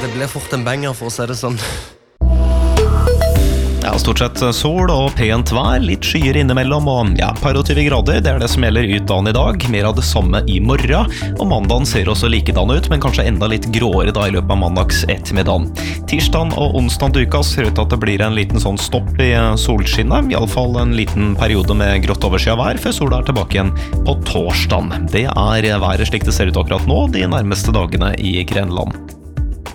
Det ble fort en banger for å si det sånn. Ja, stort sett sol og pent vær, litt skyer innimellom og ja, par og 20 grader, det det som gjelder ut dagen i dag. Mer av det samme i morgen, og mandagen ser også likedan ut, men kanskje enda litt gråere da i løpet av mandags ettermiddagen. Tirsdagen og onsdagen til uka ser ut at det blir en liten sånn stopp i solskinnet, i alle fall en liten periode med grått overskyet vær, før sola tilbake igjen på torsdagen. Det været slik det ser ut akkurat nå, de nærmeste dagene i Grenland.